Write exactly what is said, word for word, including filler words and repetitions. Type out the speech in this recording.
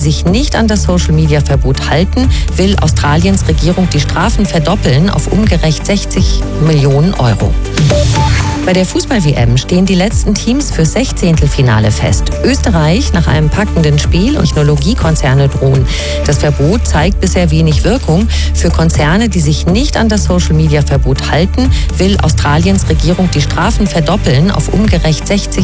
sich nicht an das Social-Media-Verbot halten, will Australiens Regierung die Strafen verdoppeln auf umgerechnet sechzig Millionen Euro. Bei der Fußball-W M stehen die letzten Teams für Sechzehntelfinale fest. Österreich nach einem packenden Spiel und Technologiekonzerne drohen. Das Verbot zeigt bisher wenig Wirkung. Für Konzerne, die sich nicht an das Social-Media-Verbot halten, will Australiens Regierung die Strafen verdoppeln auf umgerechnet sechzig